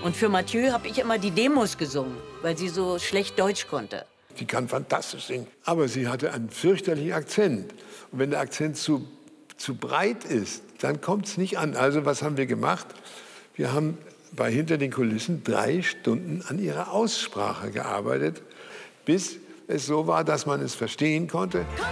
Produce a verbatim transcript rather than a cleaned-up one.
Und für Mathieu habe ich immer die Demos gesungen, weil sie so schlecht Deutsch konnte. Die kann fantastisch singen, aber sie hatte einen fürchterlichen Akzent. Und wenn der Akzent zu, zu breit ist, dann kommt es nicht an. Also was haben wir gemacht? Wir haben bei Hinter den Kulissen drei Stunden an ihrer Aussprache gearbeitet, bis es so war, dass man es verstehen konnte.